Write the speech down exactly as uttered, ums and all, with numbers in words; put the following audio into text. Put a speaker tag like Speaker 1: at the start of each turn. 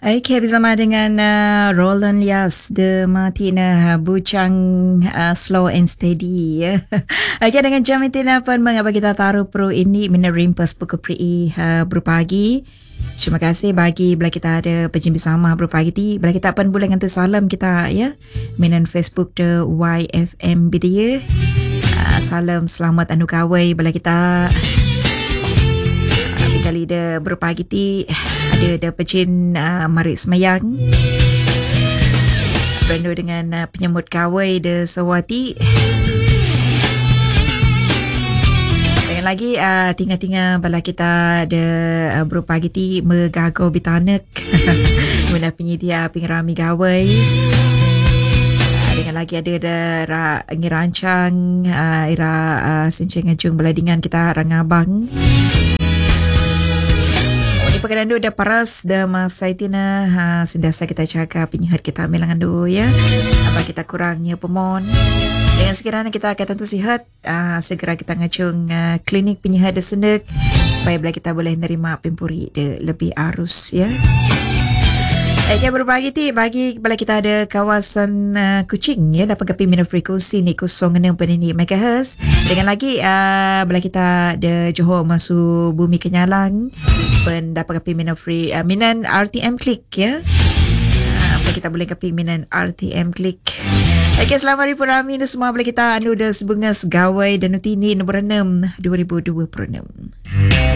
Speaker 1: Okay, bersama dengan uh, Roland Yas de Martina Bucang uh, Slow and Steady ya. Okay, dengan jam itu pun mengapa kita taruh pro ini menerima buku pri uh, berpagi. Terima kasih bagi bila kita ada penjim bersama berpagi ti. Bila kita pun boleh ngantar salam kita ya. Minan Facebook de Y F M Bidia. Uh, salam selamat anu kawai bila kita uh, kali de berpagi ti. Ada ada pecin uh, Marik Semayang Brando dengan uh, penyambut kawai de Sawati. Dengan lagi uh, tinggal-tinggal bala kita ada uh, berupa giti megagau bitanek guna penyedia pengerami gawai. Uh, dengan lagi ada ada ra, ngirancang uh, ira uh, sencing ngajung beladingan kita rangabang. Pagkandu dah paras dah masa itina ha sentiasa kita jaga penyihat kita melangan do ya. Apa kita kurangnya pemon. Dengan sekiranya kita akan tentu sihat, uh, segera kita ngacung uh, klinik penyihat de sendek supaya bila kita boleh nerima pimpuri de lebih arus ya. Okay, berbagi ti bagi bila kita ada kawasan uh, Kuching ya dapat kepi minum frekuensi ni kosong enam puluh enam megahertz. Dengan lagi uh, bila kita ada Johor masuk bumi Kenyalang pun dapat kepi minum free uh, minan R T M klik ya. Uh, bila kita boleh kepi minan R T M klik. Okay, selamat hari Purami ni semua bila kita anu dah sebungas gawai dan nutini nombor enam dua ribu dua puluh enam.